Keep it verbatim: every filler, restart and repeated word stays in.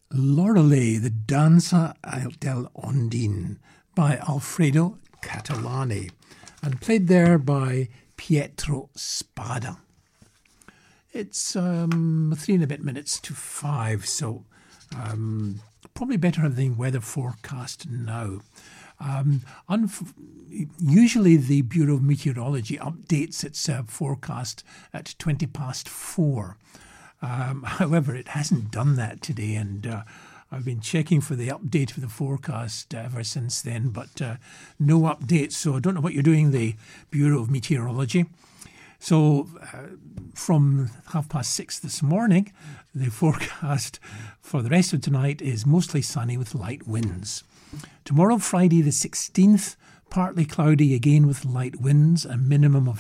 Lorelei, the Danza del Ondine by Alfredo Catalani and played there by Pietro Spada. It's um, three and a bit minutes to five, so um, probably better having weather forecast now. Um, unf- usually the Bureau of Meteorology updates its uh, forecast at twenty past four. Um, however, it hasn't done that today, and uh, I've been checking for the update of the forecast ever since then, but uh, no update. So I don't know what you're doing, the Bureau of Meteorology. So uh, from half past six this morning, the forecast for the rest of tonight is mostly sunny with light winds. Tomorrow, Friday the sixteenth, partly cloudy again with light winds, a minimum of